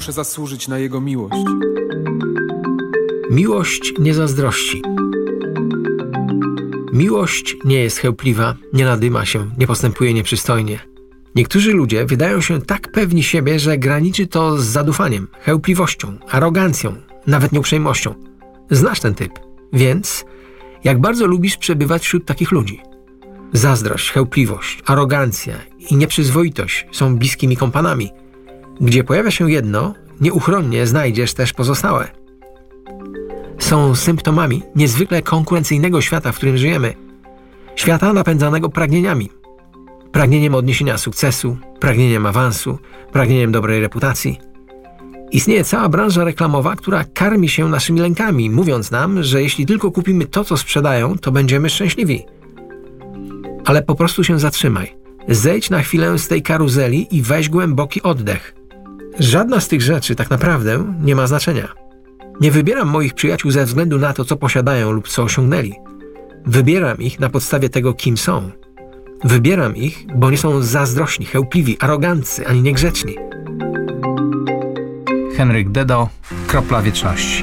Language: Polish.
muszę zasłużyć na Jego miłość. Miłość nie zazdrości. Miłość nie jest chełpliwa, nie nadyma się, nie postępuje nieprzystojnie. Niektórzy ludzie wydają się tak pewni siebie, że graniczy to z zadufaniem, chełpliwością, arogancją, nawet nieuprzejmością. Znasz ten typ, więc jak bardzo lubisz przebywać wśród takich ludzi? Zazdrość, chełpliwość, arogancja i nieprzyzwoitość są bliskimi kompanami. Gdzie pojawia się jedno, nieuchronnie znajdziesz też pozostałe. Są symptomami niezwykle konkurencyjnego świata, w którym żyjemy. Świata napędzanego pragnieniami. Pragnieniem odniesienia sukcesu, pragnieniem awansu, pragnieniem dobrej reputacji. Istnieje cała branża reklamowa, która karmi się naszymi lękami, mówiąc nam, że jeśli tylko kupimy to, co sprzedają, to będziemy szczęśliwi. Ale po prostu się zatrzymaj. Zejdź na chwilę z tej karuzeli i weź głęboki oddech. Żadna z tych rzeczy tak naprawdę nie ma znaczenia. Nie wybieram moich przyjaciół ze względu na to, co posiadają lub co osiągnęli. Wybieram ich na podstawie tego, kim są. Wybieram ich, bo nie są zazdrośni, chełpliwi, aroganccy ani niegrzeczni. Henryk Dedo, Kropla Wieczności.